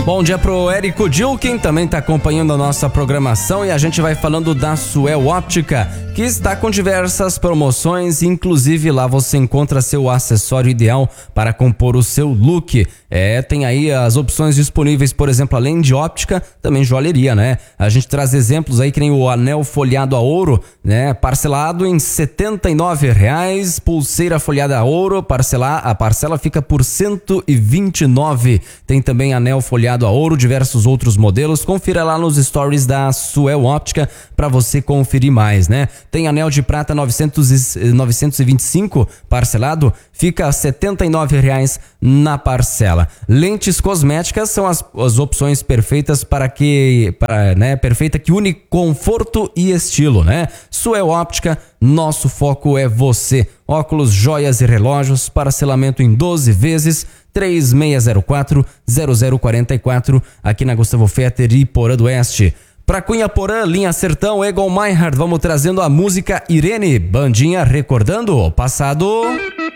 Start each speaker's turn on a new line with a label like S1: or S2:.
S1: Bom dia pro Érico Dilkin, também está acompanhando a nossa programação, e a gente vai falando da Suel Óptica, que está com diversas promoções, inclusive lá você encontra seu acessório ideal para compor o seu look. Tem aí as opções disponíveis, por exemplo, além de óptica, também joalheria, né? A gente traz exemplos aí que nem o anel folhado a ouro, né? Parcelado em R$ 79,00, pulseira folhada a ouro, a parcela fica por R$ 129,00. Tem também anel folhado a ouro, diversos outros modelos. Confira lá nos stories da Suel Óptica para você conferir mais, né? Tem anel de prata 925 parcelado, fica R$ 79,00 na parcela. Lentes cosméticas são as opções perfeitas perfeita que une conforto e estilo, né? Suel Óptica, nosso foco é você. Óculos, joias e relógios, parcelamento em 12 vezes, 3604-0044, aqui na Gustavo Fetter e Porã do Oeste. Pra Cunha Porã, linha Sertão, Egon Meinhardt, vamos trazendo a música Irene, bandinha recordando o passado.